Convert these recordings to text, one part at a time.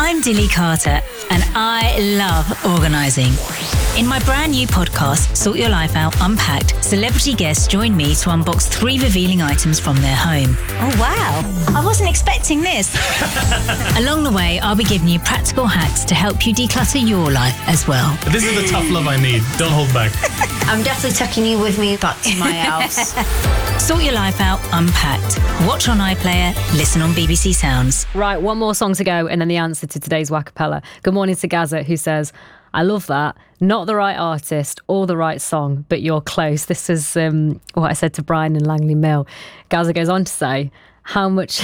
I'm Dilly Carter, and I love organising. In my brand new podcast, Sort Your Life Out Unpacked, celebrity guests join me to unbox 3 revealing items from their home. Oh wow, I wasn't expecting this. Along the way, I'll be giving you practical hacks to help you declutter your life as well. This is the tough love I need. Don't hold back. I'm definitely taking you with me back to my house. Sort Your Life Out Unpacked. Watch on iPlayer, listen on BBC Sounds. Right, one more song to go and then the answer to today's Wackapella. Good morning to Gaza, who says, I love that. Not the right artist or the right song, but you're close. This is what I said to Brian in Langley Mill. Gaza goes on to say, how much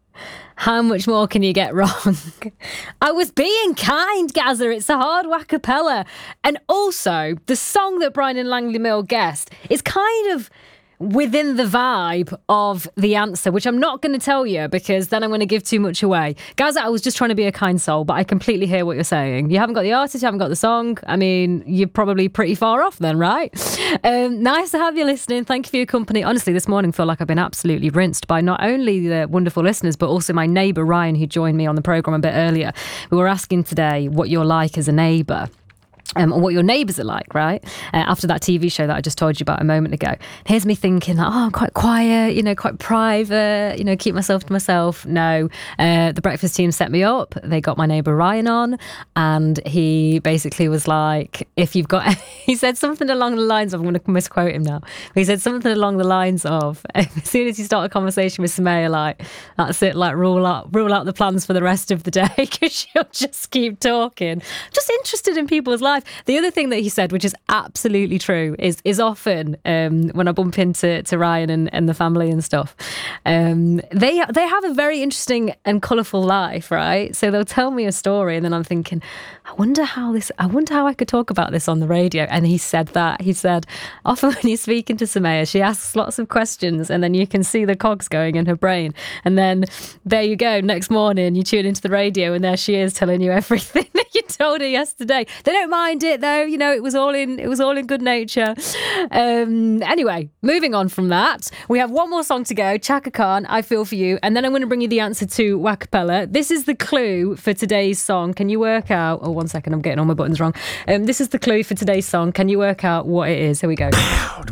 more can you get wrong? I was being kind, Gaza. It's a hard Wackapella. And also, the song that Brian in Langley Mill guessed is kind of within the vibe of the answer, which I'm not going to tell you because then I'm going to give too much away. Gaza, I was just trying to be a kind soul, but I completely hear what you're saying. You haven't got the artist, you haven't got the song. I mean, you're probably pretty far off then, right? Nice to have you listening. Thank you for your company. Honestly, this morning I feel like I've been absolutely rinsed by not only the wonderful listeners, but also my neighbour Ryan, who joined me on the programme a bit earlier. We were asking today what you're like as a neighbour. Or what your neighbours are like, right? After that TV show that I just told you about a moment ago. Here's me thinking, like, I'm quite quiet, quite private, keep myself to myself. No, the breakfast team set me up. They got my neighbour Ryan on, and he basically was like, if you've got, he said something along the lines of, I'm going to misquote him now. He said something along the lines of, as soon as you start a conversation with Samaya, like, that's it, like, rule out the plans for the rest of the day, because she'll just keep talking. Just interested in people's lives. The other thing that he said, which is absolutely true, is often when I bump into Ryan and the family and stuff, they have a very interesting and colourful life, right? So they'll tell me a story, and then I'm thinking, I wonder how I could talk about this on the radio. And he said that. He said, often when you're speaking to Samaya, she asks lots of questions, and then you can see the cogs going in her brain. And then there you go. Next morning, you tune into the radio, and there she is telling you everything that you told her yesterday. They don't mind it though, it was all in good nature. Anyway, moving on from that, we have one more song to go. Chaka Khan, I Feel For You, and then I'm going to bring you the answer to Wackapella. This is the clue for today's song. Can you work out? Oh, 1 second, I'm getting all my buttons wrong. This is the clue for today's song. Can you work out what it is? Here we go.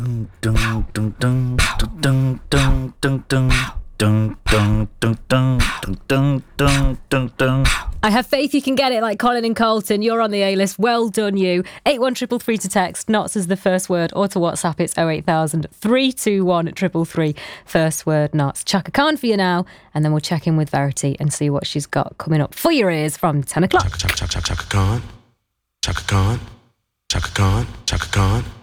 I have faith you can get it, like Colin and Colton. You're on the A-list. Well done, you. 81333 to text. Knots is the first word, or to WhatsApp it's 08000 321 333. First word, Knots. Chaka Khan for you now, and then we'll check in with Verity and see what she's got coming up for your ears from 10 o'clock. Chaka Khan. Chaka Khan. Chaka Khan. Chaka Khan. Chaka Khan.